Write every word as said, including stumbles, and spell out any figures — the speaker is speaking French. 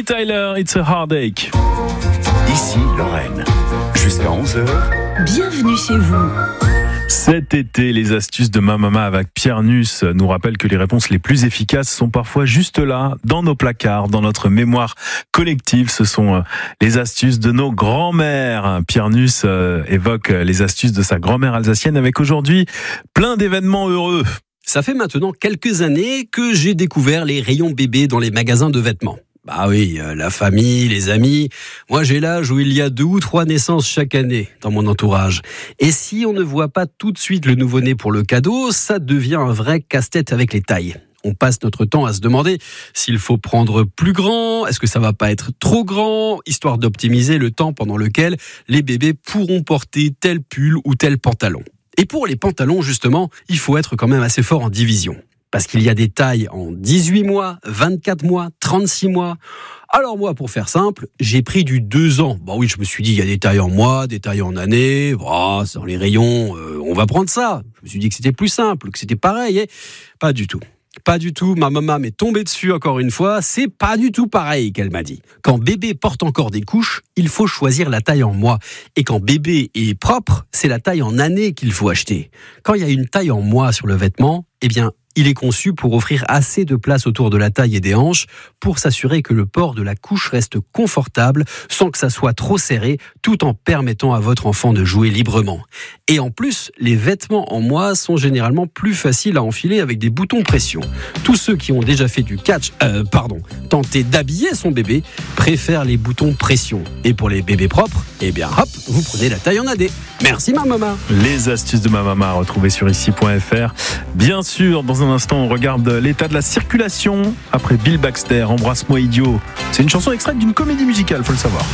Bonnie Tyler, It's a Heartache. Ici Lorraine, jusqu'à onze heures. Bienvenue chez vous. Cet été, les astuces de ma maman avec Pierre Nuss nous rappellent que les réponses les plus efficaces sont parfois juste là, dans nos placards, dans notre mémoire collective. Ce sont les astuces de nos grands-mères. Pierre Nuss évoque les astuces de sa grand-mère alsacienne avec aujourd'hui plein d'événements heureux. Ça fait maintenant quelques années que j'ai découvert les rayons bébés dans les magasins de vêtements. Bah oui, la famille, les amis. Moi, j'ai l'âge où il y a deux ou trois naissances chaque année dans mon entourage. Et si on ne voit pas tout de suite le nouveau-né pour le cadeau, ça devient un vrai casse-tête avec les tailles. On passe notre temps à se demander s'il faut prendre plus grand, est-ce que ça va pas être trop grand, histoire d'optimiser le temps pendant lequel les bébés pourront porter tel pull ou tel pantalon. Et pour les pantalons, justement, il faut être quand même assez fort en division. Parce qu'il y a des tailles en dix-huit mois, vingt-quatre mois, trente-six mois. Alors moi, pour faire simple, j'ai pris du deux ans. Bah oui, je me suis dit, il y a des tailles en mois, des tailles en années. Oh, c'est dans les rayons, euh, on va prendre ça. Je me suis dit que c'était plus simple, que c'était pareil. Et pas du tout. Pas du tout, ma maman m'est tombée dessus encore une fois, c'est pas du tout pareil qu'elle m'a dit. Quand bébé porte encore des couches, il faut choisir la taille en mois. Et quand bébé est propre, c'est la taille en année qu'il faut acheter. Quand il y a une taille en mois sur le vêtement, eh bien, il est conçu pour offrir assez de place autour de la taille et des hanches pour s'assurer que le port de la couche reste confortable sans que ça soit trop serré, tout en permettant à votre enfant de jouer librement. Et en plus, les vêtements en mois sont généralement plus faciles à enfiler avec des boutons pression. Tous ceux qui ont déjà fait du catch, euh, pardon, tenté d'habiller son bébé, préfèrent les boutons pression. Et pour les bébés propres, eh bien hop, vous prenez la taille en A D. Merci ma maman. Les astuces de ma maman à retrouver sur ici point f r. Bien sûr, dans un instant, on regarde l'état de la circulation après Bill Baxter, Embrasse-moi idiot. C'est une chanson extraite d'une comédie musicale, faut le savoir.